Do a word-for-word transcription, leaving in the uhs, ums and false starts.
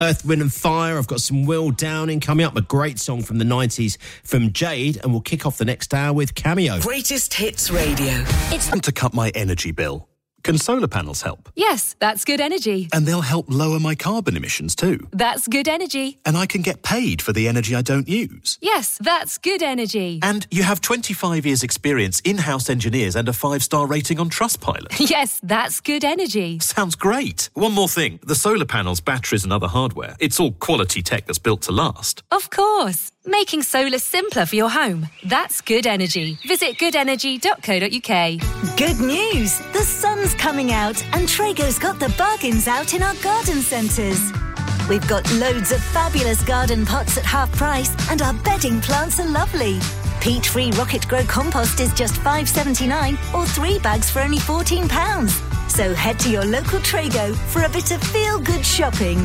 Earth, Wind and Fire. I've got some Will Downing coming up, a great song from the nineties from Jade, and we'll kick off the next hour with Cameo. Greatest Hits Radio. It's time to cut my energy bill. Can solar panels help? Yes, that's good energy. And they'll help lower my carbon emissions too. That's good energy. And I can get paid for the energy I don't use. Yes, that's good energy. And you have twenty-five years experience, in-house engineers and a five-star rating on Trustpilot. Yes, that's good energy. Sounds great. One more thing. The solar panels, batteries and other hardware, it's all quality tech that's built to last. Of course. Making solar simpler for your home. That's good energy. Visit good energy dot co dot uk. Good news! The sun's coming out and Traego's got the bargains out in our garden centres. We've got loads of fabulous garden pots at half price and our bedding plants are lovely. Peat-free Rocket Grow compost is just five pounds seventy-nine or three bags for only fourteen pounds. So head to your local Traego for a bit of feel-good shopping.